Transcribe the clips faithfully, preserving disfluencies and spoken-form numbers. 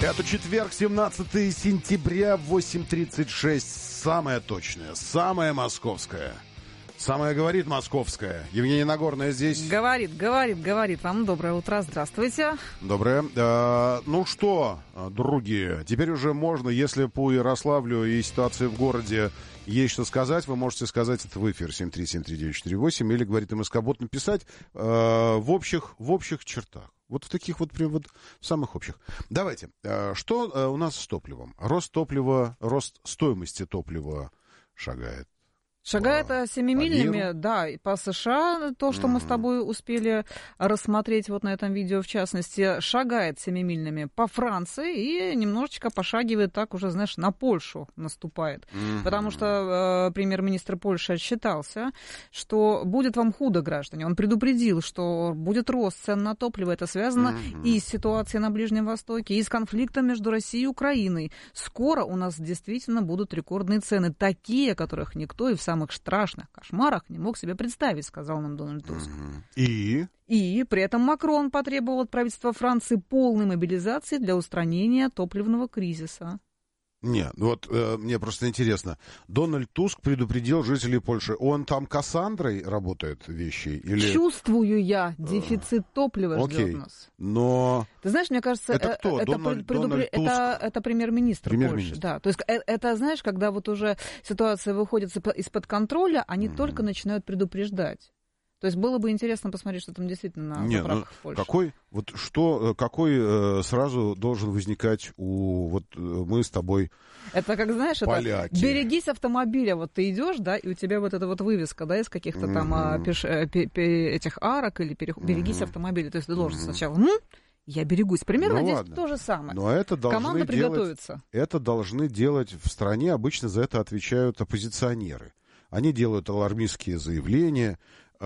Это четверг, семнадцатое сентября, восемь тридцать шесть. Самое точное, самое московское. Самое говорит московское. Евгения Нагорная здесь. Говорит, говорит, говорит. Вам доброе утро, здравствуйте. Доброе. Э, ну что, другие, теперь уже можно, если по Ярославлю и ситуации в городе есть что сказать, вы можете сказать это в эфир семь три семь три девять четыре восемь или, говорит МСК-бот, написать э, в, общих, в общих чертах. Вот в таких вот, прям вот самых общих. Давайте, э, что э, у нас с топливом? Рост топлива, рост стоимости топлива шагает. Шагает по, семимильными, по да, и по США, то, что mm-hmm. мы с тобой успели рассмотреть вот на этом видео, в частности, шагает семимильными по Франции и немножечко пошагивает так уже, знаешь, на Польшу наступает. Mm-hmm. Потому что э, премьер-министр Польши отсчитался, что будет вам худо, граждане. Он предупредил, что будет рост цен на топливо. Это связано mm-hmm. и с ситуацией на Ближнем Востоке, и с конфликтом между Россией и Украиной. Скоро у нас действительно будут рекордные цены, такие, которых никто и в самом самых страшных кошмарах не мог себе представить, сказал нам Дональд Туск. И? И при этом Макрон потребовал от правительства Франции полной мобилизации для устранения топливного кризиса. Нет, вот э, мне просто интересно. Дональд Туск предупредил жителей Польши. Он там Кассандрой работает вещи? Или... Чувствую я, дефицит топлива Окей, ждет нас. Но... Ты знаешь, мне кажется, это, кто? это, Дональд, предупр... Дональд Туск? это, это премьер-министр, премьер-министр Польши. Да. То есть это, знаешь, когда вот уже ситуация выходит из-под контроля, они mm-hmm. только начинают предупреждать. То есть было бы интересно посмотреть, что там действительно на заправках ну, в Польше. Какой, вот что, какой э, сразу должен возникать у, вот мы с тобой, это как, знаешь, поляки. Это берегись автомобиля, вот ты идешь, да, и у тебя вот эта вот вывеска, да, из каких-то там mm-hmm. пеш, пе, пе, этих арок или перех... mm-hmm. берегись автомобиля, то есть ты должен mm-hmm. сначала, ну, я берегусь, примерно ну, здесь ладно. То же самое. Но это команда делать, приготовится. Это должны делать в стране, обычно за это отвечают оппозиционеры. Они делают алармистские заявления,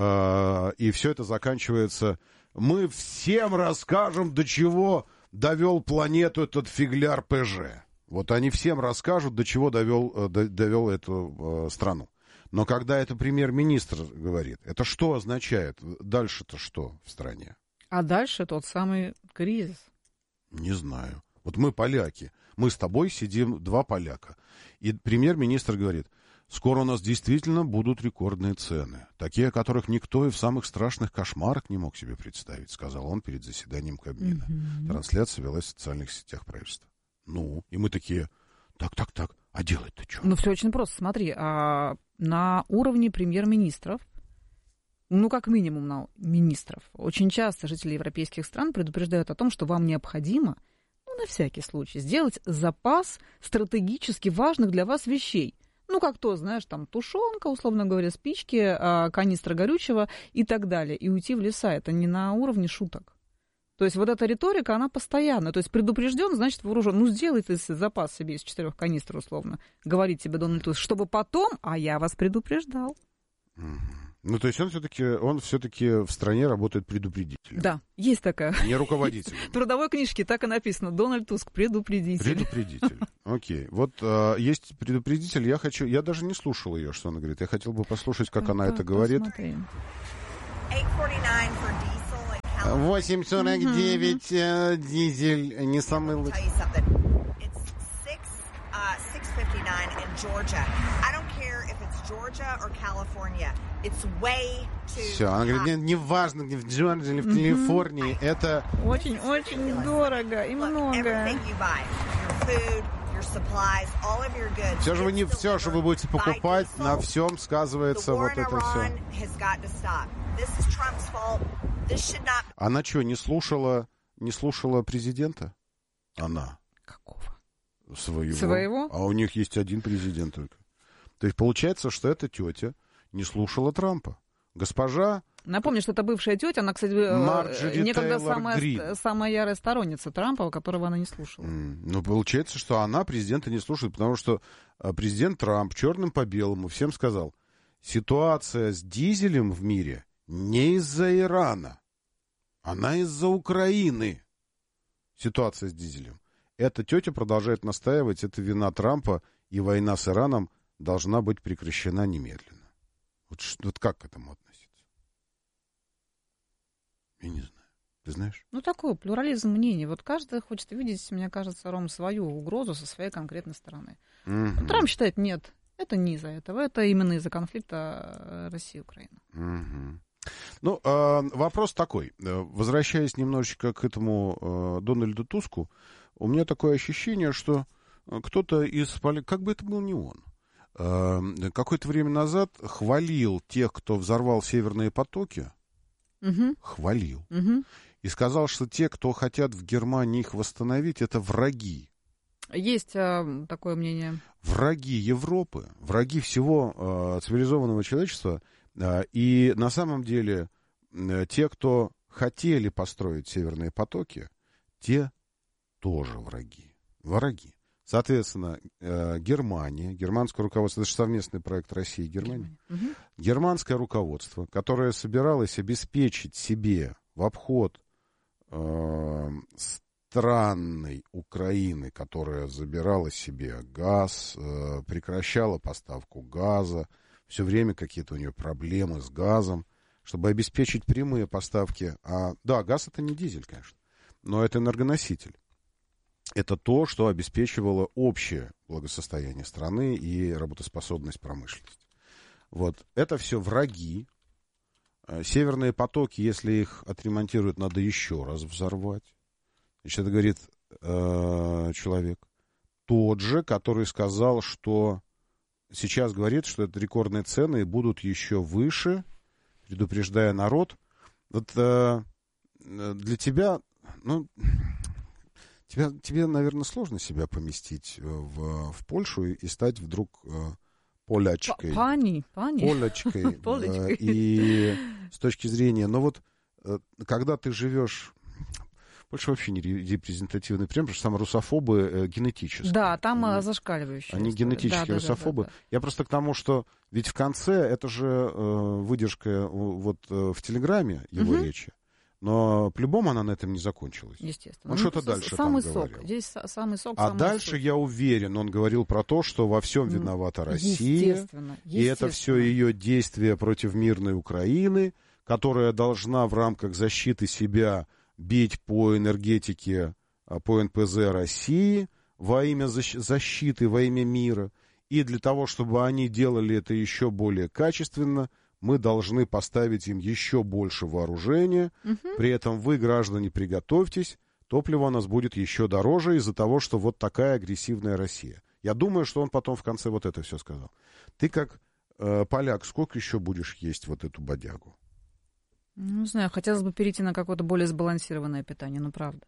э, и все это заканчивается. Мы всем расскажем, до чего довел планету этот фигляр ПЖ. Вот они всем расскажут, до чего довел, довел эту э, страну. Но когда это премьер-министр говорит, это что означает? Дальше-то что в стране? А дальше тот самый кризис. Не знаю. Вот мы поляки. Мы с тобой сидим, два поляка. И премьер-министр говорит... Скоро у нас действительно будут рекордные цены, такие, о которых никто и в самых страшных кошмарах не мог себе представить, сказал он перед заседанием Кабмина. Mm-hmm. Трансляция велась в социальных сетях правительства. Ну, и мы такие, так, так, так, а делать-то что? Ну, все очень просто. Смотри, а на уровне премьер-министров, ну, как минимум на министров, очень часто жители европейских стран предупреждают о том, что вам необходимо, ну, на всякий случай, сделать запас стратегически важных для вас вещей. Ну, как то, знаешь, там, тушенка, условно говоря, спички, канистра горючего и так далее. И уйти в леса. Это не на уровне шуток. То есть вот эта риторика, она постоянная. То есть предупрежден, значит вооружен. Ну, сделай ты запас себе из четырех канистр, условно, говорит тебе Дональд Туск, чтобы потом, а я вас предупреждал. Ну, то есть он все-таки, он все-таки в стране работает предупредителем. Да, есть такая. Не руководителем. В трудовой книжке так и написано. Дональд Туск, предупредитель. Предупредитель. Окей. Вот а, есть предупредитель. Я хочу, я даже не слушал ее, что она говорит. Я хотел бы послушать, как она это говорит. восемь сорок девять дизель, не самый лучший. Все, она говорит, не, не важно, где в Джорджии или в Калифорнии, mm-hmm. это... Очень-очень дорого и много. Все же вы не все, что вы будете покупать, на всем сказывается вот это все. Она что, не слушала, не слушала президента? Она. Какого? Своего. Своего? А у них есть один президент только. То есть получается, что эта тетя не слушала Трампа. Госпожа... Напомню, что это бывшая тетя, она, кстати, Марджори некогда Тейлор самая, Грин. самая ярая сторонница Трампа, которого она не слушала. Mm. Ну, получается, что она президента не слушает, потому что президент Трамп черным по белому всем сказал, ситуация с дизелем в мире не из-за Ирана, она из-за Украины. Ситуация с дизелем. Эта тетя продолжает настаивать, это вина Трампа, и война с Ираном должна быть прекращена немедленно. Вот, вот как к этому относиться? Я не знаю. Ты знаешь? Ну, такой плюрализм мнений. Вот каждый хочет видеть, мне кажется, Ром, свою угрозу со своей конкретной стороны. Угу. Трамп считает, нет, это не из-за этого, это именно из-за конфликта России и Украины. Угу. Ну, э, вопрос такой. Возвращаясь немножечко к этому э, Дональду Туску, у меня такое ощущение, что кто-то из... Как бы это был не он. Э, какое-то время назад хвалил тех, кто взорвал северные потоки. Угу. Хвалил. Угу. И сказал, что те, кто хотят в Германии их восстановить, это враги. Есть э, такое мнение. Враги Европы, враги всего э, цивилизованного человечества. Э, и на самом деле э, те, кто хотели построить северные потоки, те тоже враги. Враги. Соответственно, э, Германия, германское руководство, это же совместный проект России и Германии. Угу. Германское руководство, которое собиралось обеспечить себе в обход э, странной Украины, которая забирала себе газ, э, прекращала поставку газа, все время какие-то у нее проблемы с газом, чтобы обеспечить прямые поставки. А, да, газ это не дизель, конечно, но это энергоноситель. Это то, что обеспечивало общее благосостояние страны и работоспособность промышленности. Вот. Это все враги. Северные потоки, если их отремонтируют, надо еще раз взорвать. Значит, это говорит э, человек. Тот же, который сказал, что сейчас говорит, что это рекордные цены и будут еще выше, предупреждая народ. Вот э, для тебя, ну, тебя, тебе, наверное, сложно себя поместить в, в Польшу и, и стать вдруг э, полячкой. Пани, пани. Полячкой. э, и с точки зрения, но вот э, когда ты живешь... Польша вообще не репрезентативный пример, потому что там русофобы э, генетически. Да, там они, зашкаливающие. Они история. Генетические да, русофобы. Да, да, да. Я просто к тому, что ведь в конце, это же э, выдержка вот э, в Телеграме его угу. речи, но по-любому она на этом не закончилась. Естественно. Он ну, что-то дальше самый там сок. говорил. Здесь самый сок, а самый дальше, сок. Я уверен, он говорил про то, что во всем виновата Россия. Естественно. Естественно. И это все ее действия против мирной Украины, которая должна в рамках защиты себя бить по энергетике, по эн пэ зэ России во имя защиты, во имя мира. И для того, чтобы они делали это еще более качественно, мы должны поставить им еще больше вооружения. Угу. При этом вы, граждане, приготовьтесь, топливо у нас будет еще дороже из-за того, что вот такая агрессивная Россия. Я думаю, что он потом в конце вот это все сказал. Ты как э, поляк, сколько еще будешь есть вот эту бодягу? Не знаю, хотелось бы перейти на какое-то более сбалансированное питание, ну правда.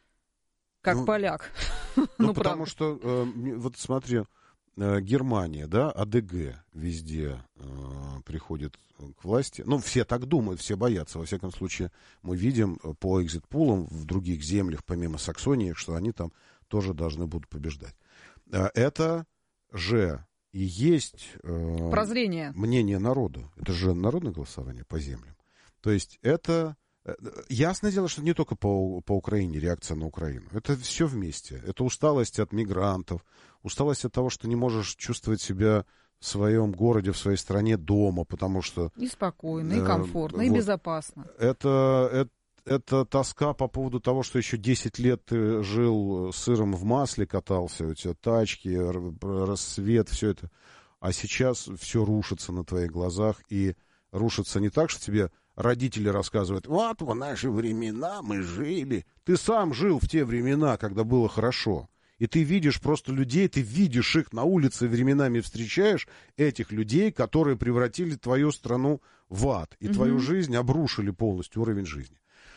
Как ну, поляк. Ну, ну потому правда. Что, э, вот смотри, э, Германия, да, а дэ гэ везде э, приходит к власти. Ну, все так думают, все боятся. Во всяком случае, мы видим по экзит-пулам в других землях, помимо Саксонии, что они там тоже должны будут побеждать. Э, это же и есть э, прозрение. Мнение народа. Это же народное голосование по землям. То есть это... Ясное дело, что не только по, по Украине, реакция на Украину. Это все вместе. Это усталость от мигрантов, усталость от того, что не можешь чувствовать себя в своем городе, в своей стране дома, потому что... И спокойно, и комфортно, э, и вот, безопасно. Это, это, это тоска по поводу того, что еще десять лет ты жил сыром в масле, катался, у тебя тачки, рассвет, все это. А сейчас все рушится на твоих глазах, и рушится не так, что тебе... Родители рассказывают, вот в наши времена мы жили. Ты сам жил в те времена, когда было хорошо. И ты видишь просто людей, ты видишь их на улице, временами встречаешь этих людей, которые превратили твою страну в ад. И mm-hmm. твою жизнь обрушили полностью, уровень жизни.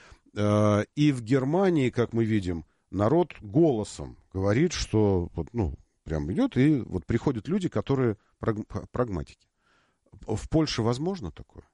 И в Германии, как мы видим, народ голосом говорит, что ну, прям идет, и вот приходят люди, которые прагматики. В Польше возможно такое?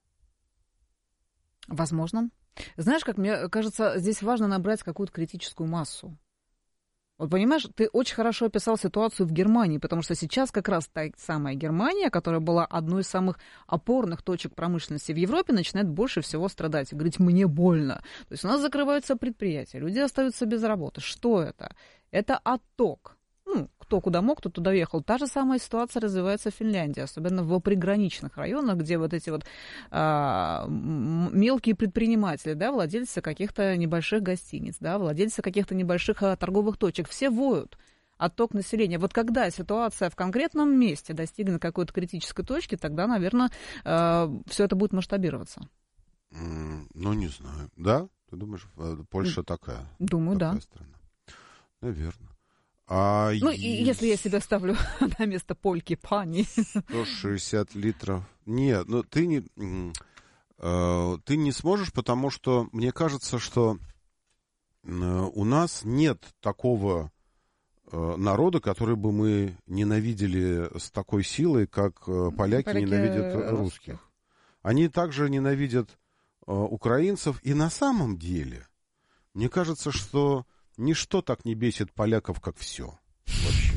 Возможно. Знаешь, как мне кажется, здесь важно набрать какую-то критическую массу. Вот понимаешь, ты очень хорошо описал ситуацию в Германии, потому что сейчас как раз та самая Германия, которая была одной из самых опорных точек промышленности в Европе, начинает больше всего страдать и говорить, мне больно. То есть у нас закрываются предприятия, люди остаются без работы. Что это? Это отток. Ну, кто куда мог, тот туда ехал. Та же самая ситуация развивается в Финляндии, особенно в приграничных районах, где вот эти вот а, мелкие предприниматели, да, владельцы каких-то небольших гостиниц, да, владельцы каких-то небольших а, торговых точек, все воют. Отток населения. Вот когда ситуация в конкретном месте достигнет какой-то критической точки, тогда, наверное, э, все это будет масштабироваться. Mm, ну, не знаю. Да? Ты думаешь, Польша mm. такая? Думаю, такая да. Страна? Наверное. А ну, есть... и если я себя ставлю на место польки, пани. сто шестьдесят литров. Нет, ну ты не, э, ты не сможешь, потому что мне кажется, что э, у нас нет такого народа, который бы мы ненавидели с такой силой, как поляки, поляки ненавидят русских. русских. Они также ненавидят э, украинцев. И на самом деле, мне кажется, что ничто так не бесит поляков, как все. Вообще.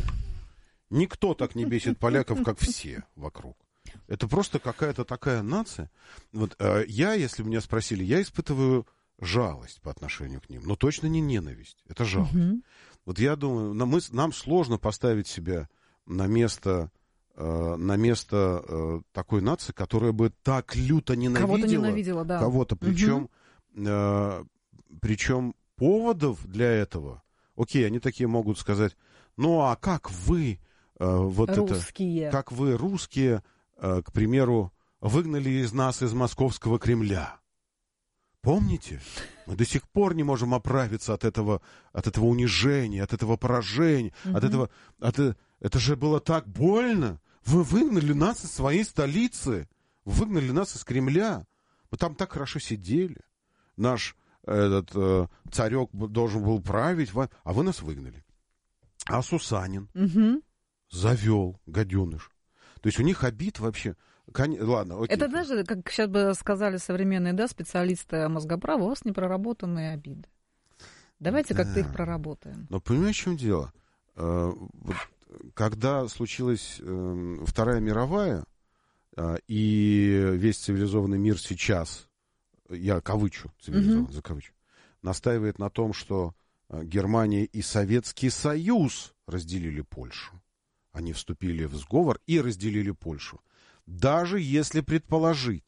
Никто так не бесит поляков, как все вокруг. Это просто какая-то такая нация. Вот, э, я, если меня спросили, я испытываю жалость по отношению к ним. Но точно не ненависть. Это жалость. Uh-huh. Вот я думаю, нам, мы, нам сложно поставить себя на место, э, на место э, такой нации, которая бы так люто ненавидела кого-то, ненавидела, да. кого-то. Причем, угу. э, причем поводов для этого, окей, они такие могут сказать, ну а как вы, э, вот русские. это, как вы, русские, э, к примеру, выгнали из нас из московского Кремля. Помните? Мы до сих пор не можем оправиться от этого, от этого унижения, от этого поражения, mm-hmm. от этого... От, это же было так больно. Вы выгнали нас из своей столицы. Вы выгнали нас из Кремля. Мы там так хорошо сидели. Наш этот, э, царек должен был править, а вы нас выгнали. А Сусанин mm-hmm. завел, гаденыш. То есть у них обид вообще... Кон... Ладно, окей. Это даже, как сейчас бы сказали современные, да, специалисты мозгоправа, у вас непроработанные обиды. Давайте да. как-то их проработаем. Но понимаешь, в чем дело? Э, вот, когда случилась э, Вторая мировая, э, и весь цивилизованный мир сейчас, я кавычу, цивилизованный, mm-hmm. закавычу, настаивает на том, что э, Германия и Советский Союз разделили Польшу. Они вступили в сговор и разделили Польшу. Даже если предположить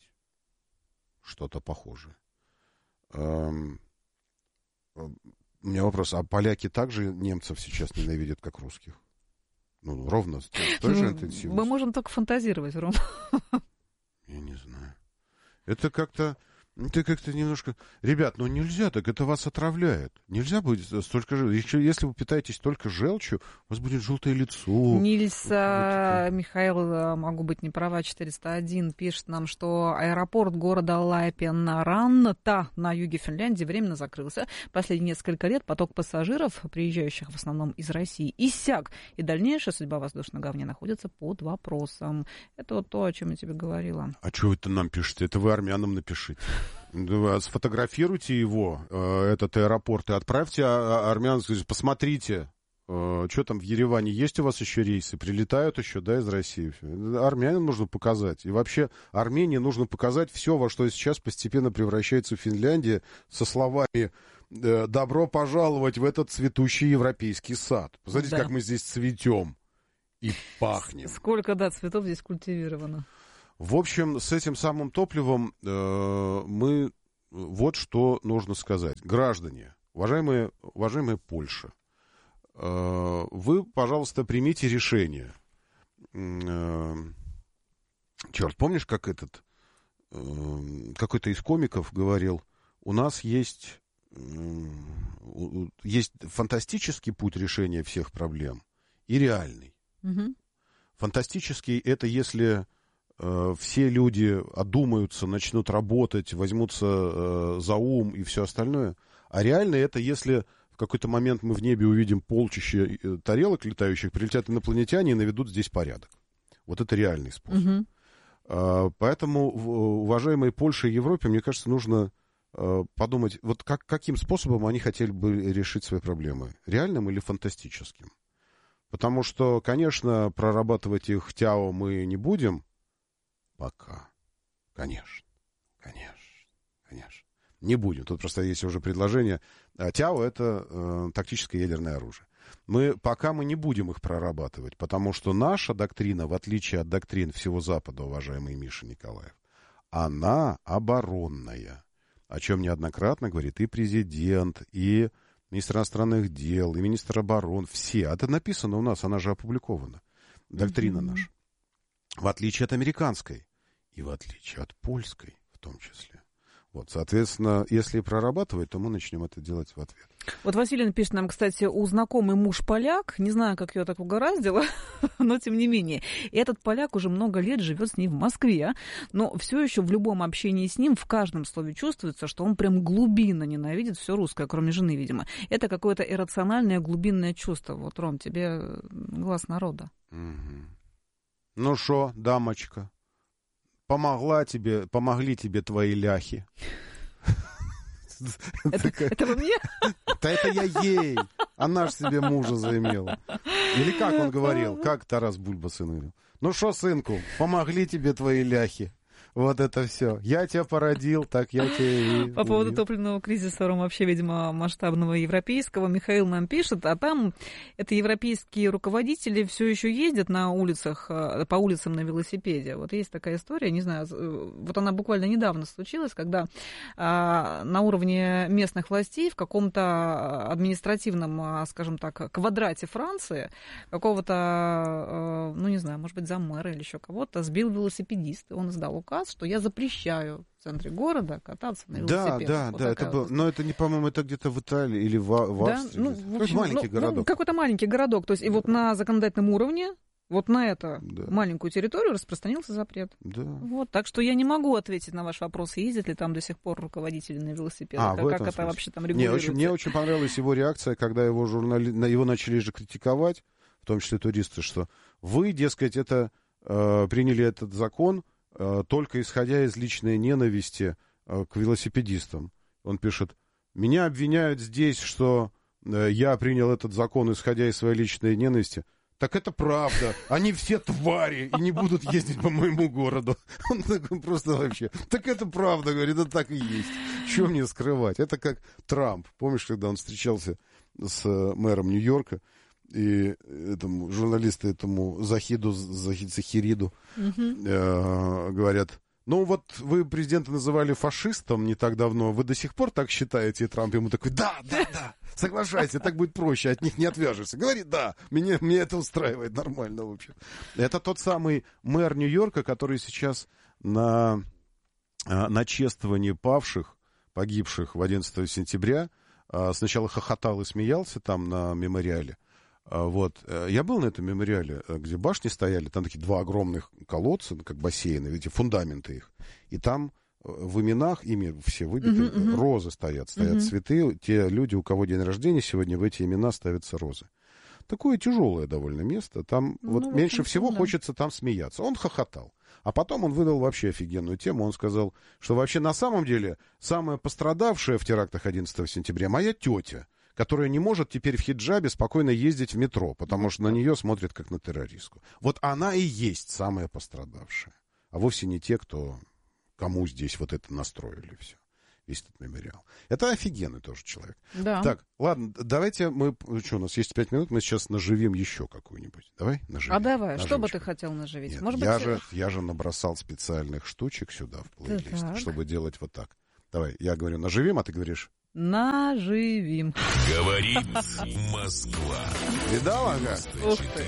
что-то похожее. Эм, у меня вопрос, а поляки также немцев сейчас ненавидят, как русских? Ну, ровно с той же интенсивностью. Мы можем только фантазировать, Ром. Я не знаю. Это как-то... Это как-то немножко... Ребят, ну нельзя так, это вас отравляет. Нельзя будет столько желчи. Если вы питаетесь только желчью, у вас будет желтое лицо. Нильс, вот Михаил, могу быть не права, четыреста один, пишет нам, что аэропорт города Лайпенранта на юге Финляндии временно закрылся. Последние несколько лет поток пассажиров, приезжающих в основном из России, иссяк. И дальнейшая судьба воздушного говня находится под вопросом. Это вот то, о чем я тебе говорила. А что вы это нам пишете? Это вы армянам напишите. Сфотографируйте его, этот аэропорт, и отправьте армян, посмотрите, что там в Ереване, есть у вас еще рейсы, прилетают еще, да, из России. Армянам нужно показать. И вообще Армении нужно показать все, во что сейчас постепенно превращается Финляндия, со словами «добро пожаловать в этот цветущий европейский сад». Посмотрите, да. как мы здесь цветем и пахнем. Сколько, да, цветов здесь культивировано. В общем, с этим самым топливом э, мы вот что нужно сказать. Граждане, уважаемые, уважаемые Польша, э, вы, пожалуйста, примите решение. Э, черт, помнишь, как этот э, какой-то из комиков говорил, у нас есть, э, есть фантастический путь решения всех проблем и реальный. Угу. Фантастический — это если... все люди одумаются, начнут работать, возьмутся э, за ум и все остальное. А реально это если в какой-то момент мы в небе увидим полчище тарелок летающих, прилетят инопланетяне и наведут здесь порядок. Вот это реальный способ. Угу. А, поэтому, уважаемые Польша и Европе, мне кажется, нужно а, подумать, вот как, каким способом они хотели бы решить свои проблемы. Реальным или фантастическим? Потому что, конечно, прорабатывать их ТЯО мы не будем, пока. Конечно. Конечно. Конечно. Не будем. Тут просто есть уже предложение. ТЯО — это э, тактическое ядерное оружие. Мы, пока мы не будем их прорабатывать, потому что наша доктрина, в отличие от доктрин всего Запада, уважаемый Миша Николаев, она оборонная, о чем неоднократно говорит и президент, и министр иностранных дел, и министр обороны, все. Это написано у нас, она же опубликована, доктрина mm-hmm. наша. В отличие от американской и в отличие от польской в том числе. Вот, соответственно, если прорабатывать, то мы начнем это делать в ответ. Вот Василий пишет нам, кстати, у знакомый муж поляк, не знаю, как ее так угораздило, но тем не менее, этот поляк уже много лет живет с ней в Москве, но все еще в любом общении с ним в каждом слове чувствуется, что он прям глубинно ненавидит все русское, кроме жены, видимо. Это какое-то иррациональное глубинное чувство. Вот, Ром, тебе глаз народа. Угу. Ну шо, дамочка? Помогла тебе, помогли тебе твои ляхи. Это, это вы мне? Да это я ей. Она ж себе мужа заимела. Или как он говорил? Как Тарас Бульба сыну говорил? Ну шо, сынку, помогли тебе твои ляхи. Вот это все. Я тебя породил, так я тебя и... По поводу топливного кризиса, Ром, вообще, видимо, масштабного европейского, Михаил нам пишет, а там это европейские руководители все еще ездят на улицах, по улицам на велосипеде. Вот есть такая история, не знаю, вот она буквально недавно случилась, когда а, на уровне местных властей в каком-то административном, скажем так, квадрате Франции какого-то, ну, не знаю, может быть, заммэра или еще кого-то сбил велосипедист, и он издал указ, что я запрещаю в центре города кататься на велосипедах. Да, да, вот да, это было, но это не, по-моему, это где-то в Италии или в, в да? Австрии. Ну, какой-то маленький ну, городок. Ну, какой-то маленький городок. То есть, и вот на законодательном уровне, вот на эту да. маленькую территорию распространился запрет. Да. Вот, так что я не могу ответить на ваш вопрос, ездят ли там до сих пор руководители на велосипедах, а, как, как это вообще там регулируется. Мне очень, мне очень понравилась его реакция, когда его, журнали... его начали же критиковать, в том числе туристы, что вы, дескать, это, э, приняли этот закон только исходя из личной ненависти к велосипедистам. Он пишет, меня обвиняют здесь, что я принял этот закон, исходя из своей личной ненависти. Так это правда. Они все твари и не будут ездить по моему городу. Он такой просто вообще. Так это правда, говорит, это так и есть. Чего мне скрывать? Это как Трамп. Помнишь, когда он встречался с мэром Нью-Йорка, и этому журналисты этому Захиду, Захид Захириду uh-huh. э, говорят, ну вот вы президента называли фашистом не так давно, вы до сих пор так считаете? И Трамп ему такой, да, да, да, соглашайся, так будет проще, от них не отвяжешься. Говорит, да, меня, меня это устраивает нормально, в общем. Это тот самый мэр Нью-Йорка, который сейчас на, на чествовании павших, погибших в одиннадцатого сентября, сначала хохотал и смеялся там на мемориале. Вот. Я был на этом мемориале, где башни стояли, там такие два огромных колодца, как бассейны, видите, фундаменты их. И там в именах, ими все выбиты, uh-huh, uh-huh. розы стоят, стоят uh-huh. цветы. Те люди, у кого день рождения сегодня, в эти имена ставятся розы. Такое тяжелое довольно место. Там ну, вот меньше всего да. хочется там смеяться. Он хохотал. А потом он выдал вообще офигенную тему. Он сказал, что вообще на самом деле самая пострадавшая в терактах одиннадцатого сентября моя тетя, которая не может теперь в хиджабе спокойно ездить в метро, потому что на нее смотрят как на террористку. Вот она и есть самая пострадавшая. А вовсе не те, кто, кому здесь вот это настроили все. Весь этот мемориал. Это офигенный тоже человек. Да. Так, ладно, давайте мы... Что, у нас есть пять минут, мы сейчас наживим еще какую-нибудь. Давай наживим. А давай, Наживочку. Что бы ты хотел наживить? Нет, Может я, быть... же, я же набросал специальных штучек сюда в плейлист, так. чтобы делать вот так. Давай, я говорю наживим, а ты говоришь... Наживим. Говорит Москва. Видала, ага? Ух ты.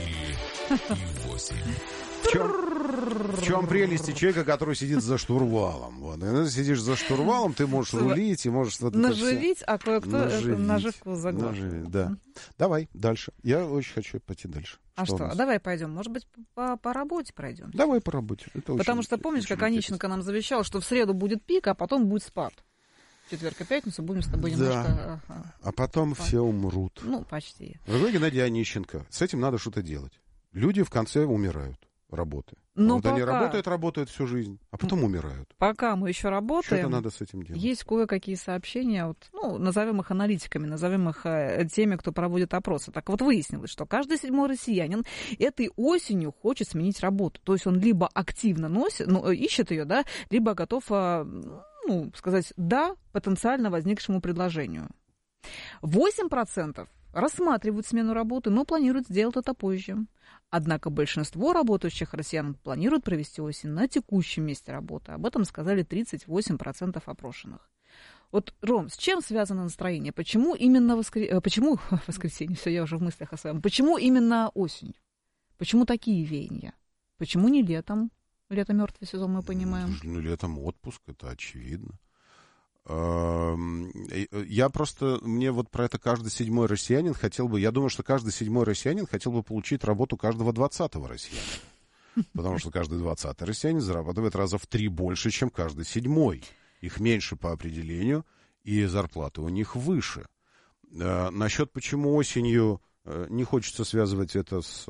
В чем, в чем прелесть человека, который сидит за штурвалом? Вот. Когда ты сидишь за штурвалом, ты можешь рулить и можешь... Вот наживить, а кое-кто наживить. наживку заглотит. Наживить, да. Давай, дальше. Я очень хочу пойти дальше. А что? что? Давай пойдем. Может быть, по, по работе пройдем? Давай по работе. Это Потому очень, что помнишь, как интересно. Онищенко нам завещал, что в среду будет пик, а потом будет спад. В четверг и пятницу будем с тобой немножко... Да. Ага. А потом По... все умрут. Ну, почти. Дорогой Геннадий Онищенко, с этим надо что-то делать. Люди в конце умирают. Работы. Но а вот пока... они работают, работают всю жизнь, а потом умирают. Пока мы еще работаем, что-то надо с этим делать. Есть кое-какие сообщения, вот, ну, назовем их аналитиками, назовем их э, теми, кто проводит опросы. Так вот, выяснилось, что каждый седьмой россиянин этой осенью хочет сменить работу. То есть он либо активно носит, ну, ищет ее, да, либо готов, э, ну, сказать «да» потенциально возникшему предложению. восемь процентов рассматривают смену работы, но планируют сделать это позже. Однако большинство работающих россиян планируют провести осень на текущем месте работы. Об этом сказали тридцать восемь процентов опрошенных. Вот, Ром, с чем связано настроение? Почему именно воскр... Почему воскресенье? Все, я уже в мыслях о своем. Почему именно осенью? Почему такие веяния? Почему не летом? Лето мертвый сезон, мы понимаем. Ну, летом отпуск, это очевидно. Я просто, мне вот про это каждый седьмой россиянин хотел бы, я думаю, что каждый седьмой россиянин хотел бы получить работу каждого двадцатого россиянина. Потому что каждый двадцатый россиянин зарабатывает раза в три больше, чем каждый седьмой. Их меньше по определению, и зарплаты у них выше. Насчет, почему осенью не хочется связывать это с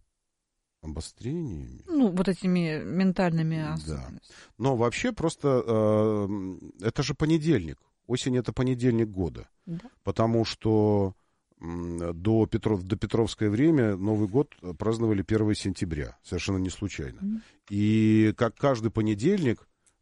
обострениями. Ну, вот этими ментальными особенностями. Да. Но вообще просто э, это же понедельник. Осень — это понедельник года. Да. Потому что э, до, Петров, до Петровское время Новый год праздновали первого сентября. Совершенно не случайно. Mm. И как каждый понедельник,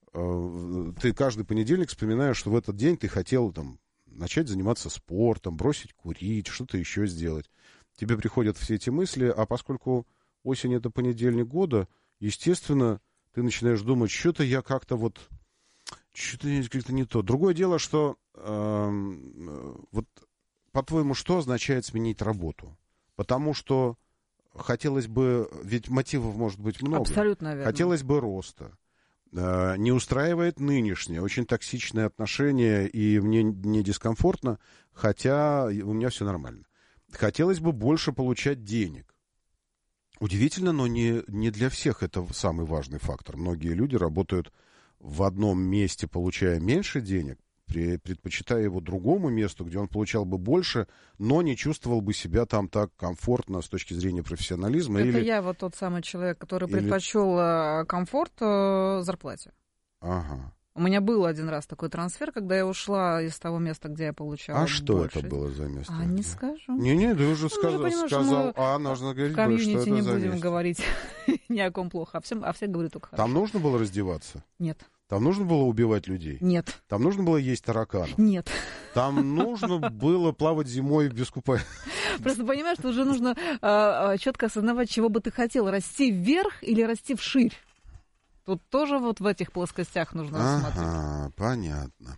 э, ты каждый понедельник вспоминаешь, что в этот день ты хотел там, начать заниматься спортом, бросить курить, что-то еще сделать. Тебе приходят все эти мысли, а поскольку осень — это понедельник года, естественно, ты начинаешь думать, что-то я как-то вот, что-то как-то не то. Другое дело, что э, вот, по-твоему, что означает сменить работу? Потому что хотелось бы, ведь мотивов может быть много. Абсолютно верно. Хотелось бы роста. Э, не устраивает нынешнее, очень токсичное отношение, и мне не дискомфортно, хотя у меня все нормально. Хотелось бы больше получать денег. Удивительно, но не, не для всех это самый важный фактор. Многие люди работают в одном месте, получая меньше денег, при, предпочитая его другому месту, где он получал бы больше, но не чувствовал бы себя там так комфортно с точки зрения профессионализма. Это или... я вот тот самый человек, который или... предпочел комфорт зарплате. Ага. У меня был один раз такой трансфер, когда я ушла из того места, где я получала А что больше. это было за место? А не скажу. Не-не, ты уже ну, сказ... понимаю, сказал, а нужно говорить, в комьюнити что это не за будем место. говорить ни о ком плохо, а все, а все говорят только хорошо. Там нужно было раздеваться? Нет. Там нужно было убивать людей? Нет. Там нужно было есть тараканов? Нет. Там нужно было плавать зимой без купания? Просто понимаешь, что уже нужно э, четко осознавать, чего бы ты хотел, расти вверх или расти вширь. Тут тоже вот в этих плоскостях нужно рассматривать. Ага, понятно.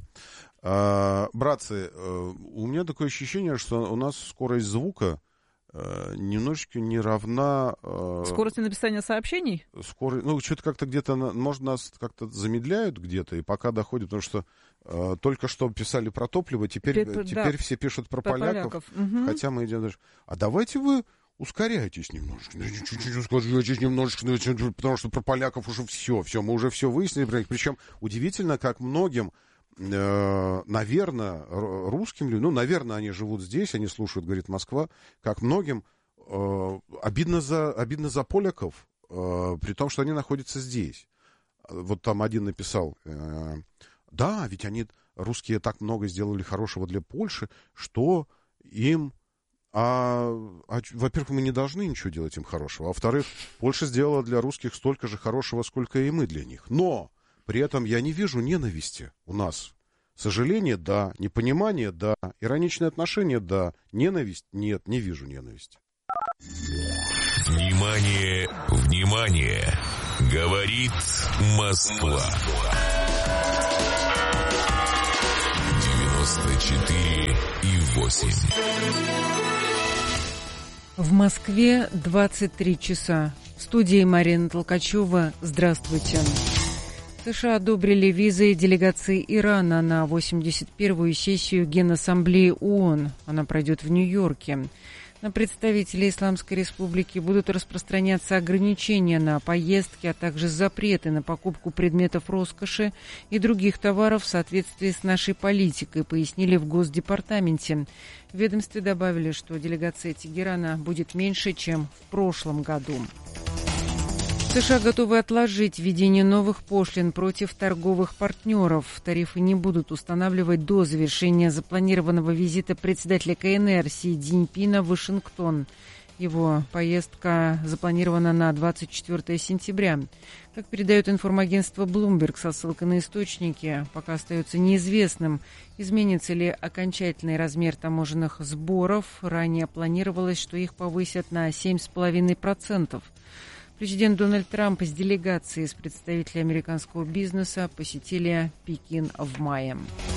А, братцы, у меня такое ощущение, что у нас скорость звука немножечко не равна... Скорости написания сообщений? Скорость, ну, что-то как-то где-то, может, нас как-то замедляют где-то, и пока доходит, потому что э, только что писали про топливо, теперь, теперь, теперь да, все пишут про, про поляков, поляков. Угу. Хотя мы идем дальше. А давайте вы ускоряйтесь немножечко, чуть-чуть ускоряйтесь немножечко, потому что про поляков уже все, все, мы уже все выяснили. Причем удивительно, как многим, э, наверное, русским людям, ну, наверное, они живут здесь, они слушают, говорит Москва, как многим э, обидно, за, обидно за поляков, э, при том, что они находятся здесь. Вот там один написал, э, да, ведь они, русские, так много сделали хорошего для Польши, что им... А, а, во-первых, мы не должны ничего делать им хорошего. А во-вторых, Польша сделала для русских столько же хорошего, сколько и мы для них. Но при этом я не вижу ненависти у нас. Сожаление, да. Непонимание, да. Ироничное отношение, да. Ненависть, нет, не вижу ненависти. Внимание, внимание. Говорит Москва. девяносто четыре и восемь. В Москве двадцать три часа. В студии Марина Толкачева. Здравствуйте. США одобрили визы делегации Ирана на восемьдесят первую сессию Генассамблеи ООН. Она пройдет в Нью-Йорке. На представителей Исламской Республики будут распространяться ограничения на поездки, а также запреты на покупку предметов роскоши и других товаров в соответствии с нашей политикой, пояснили в Госдепартаменте. В ведомстве добавили, что делегация Тегерана будет меньше, чем в прошлом году. США готовы отложить введение новых пошлин против торговых партнеров. Тарифы не будут устанавливать до завершения запланированного визита председателя КНР Си Цзиньпина в Вашингтон. Его поездка запланирована на двадцать четвёртое сентября. Как передает информагентство Bloomberg со ссылкой на источники, пока остается неизвестным, изменится ли окончательный размер таможенных сборов. Ранее планировалось, что их повысят на семь целых пять десятых процента. Президент Дональд Трамп с делегацией из представителей американского бизнеса посетили Пекин в мае.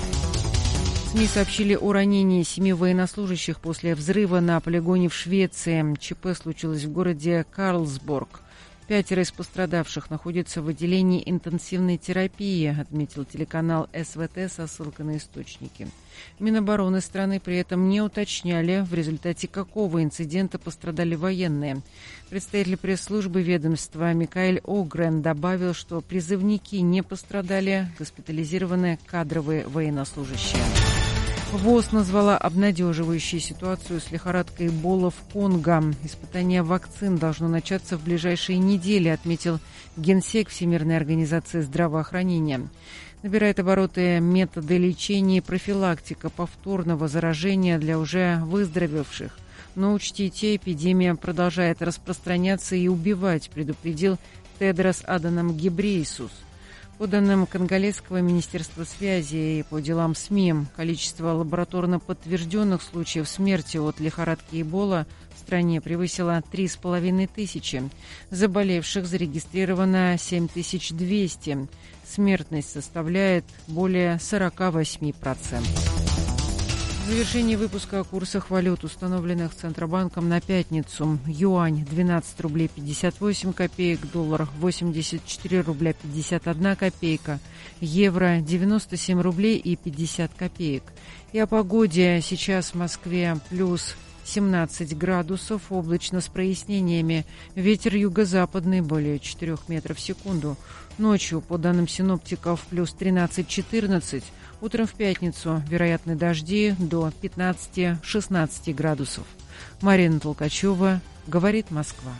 СМИ сообщили о ранении семи военнослужащих после взрыва на полигоне в Швеции. ЧП случилось в городе Карлсборг. Пятеро из пострадавших находятся в отделении интенсивной терапии, отметил телеканал эс вэ тэ со ссылкой на источники. Минобороны страны при этом не уточняли, в результате какого инцидента пострадали военные. Представитель пресс-службы ведомства Микаэль Огрен добавил, что призывники не пострадали, госпитализированы кадровые военнослужащие. ВОЗ назвала обнадеживающей ситуацию с лихорадкой Эбола в Конго. Испытание вакцин должно начаться в ближайшие недели, отметил генсек Всемирной организации здравоохранения. Набирает обороты методы лечения и профилактика повторного заражения для уже выздоровевших. Но учтите, эпидемия продолжает распространяться и убивать, предупредил Тедрос Аданом Гебрейсус. По данным конголезского министерства связи и по делам СМИ, количество лабораторно подтвержденных случаев смерти от лихорадки Эбола в стране превысило три с половиной тысячи. Заболевших зарегистрировано семь тысяч двести. Смертность составляет более сорок восемь процентов. В завершении выпуска о курсах валют, установленных Центробанком на пятницу. Юань двенадцать рублей пятьдесят восемь копеек, доллар восемьдесят четыре рубля пятьдесят одна копейка, евро девяносто семь рублей и пятьдесят копеек. И о погоде. Сейчас в Москве плюс семнадцать градусов, облачно с прояснениями. Ветер юго-западный более четырех метров в секунду. Ночью, по данным синоптиков, плюс тринадцать-четырнадцать. Утром в пятницу вероятны дожди до пятнадцать-шестнадцать градусов. Марина Толкачева, говорит Москва.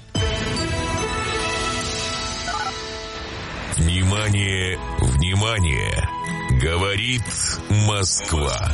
Внимание, внимание! Говорит Москва.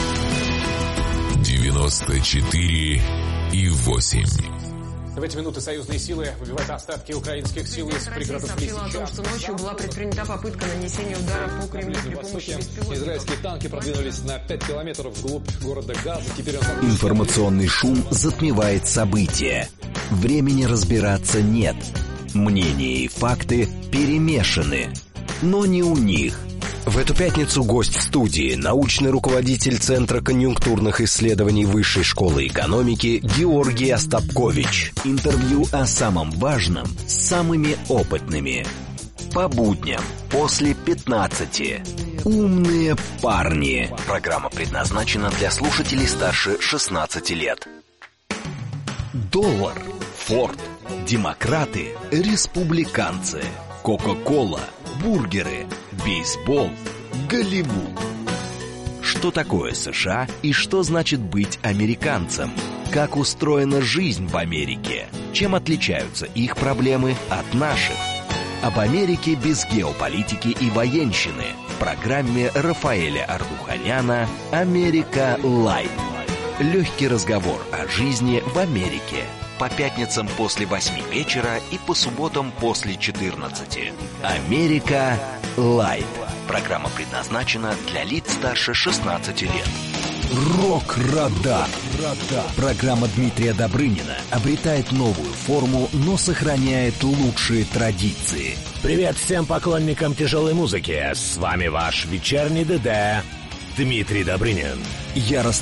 девяносто четыре и восемь. В эти минуты союзные силы выбивают остатки украинских сил из пригородов Лисичанска. Россия сообщила о том, что ночью была предпринята попытка нанесения удара по Кремлю при помощи беспилотников. Израильские танки продвинулись на пять километров вглубь города Газа. Теперь он... Информационный шум затмевает события. Времени разбираться нет. Мнения и факты перемешаны. Но не у них. В эту пятницу гость в студии, научный руководитель Центра конъюнктурных исследований Высшей школы экономики Георгий Остапкович. Интервью о самом важном с самыми опытными. По будням после пятнадцати. Умные парни. Программа предназначена для слушателей старше шестнадцати лет. Доллар, Форд, демократы, республиканцы, Кока-кола, бургеры, бейсбол, Голливуд. Что такое США и что значит быть американцем? Как устроена жизнь в Америке? Чем отличаются их проблемы от наших? Об Америке без геополитики и военщины в программе Рафаэля Ардуханяна «Америка Лайт». Легкий разговор о жизни в Америке. По пятницам после восьми вечера и по субботам после четырнадцати. «Америка Лайт». Программа предназначена для лиц старше шестнадцати лет. Рок-радар. Программа Дмитрия Добрынина обретает новую форму, но сохраняет лучшие традиции. Привет всем поклонникам тяжелой музыки. С вами ваш вечерний ДД Дмитрий Добрынин. Я